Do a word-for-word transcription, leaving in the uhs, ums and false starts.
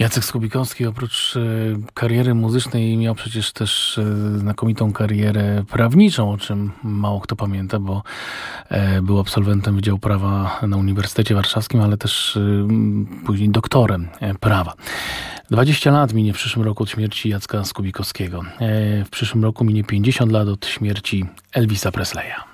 Jacek Skubikowski oprócz e, kariery muzycznej miał przecież też e, znakomitą karierę prawniczą, o czym mało kto pamięta, bo e, był absolwentem Wydziału Prawa na Uniwersytecie Warszawskim, ale też e, później doktorem e, prawa. dwadzieścia lat minie w przyszłym roku od śmierci Jacka Skubikowskiego. E, w przyszłym roku minie pięćdziesiąt lat od śmierci Elvisa Presleya.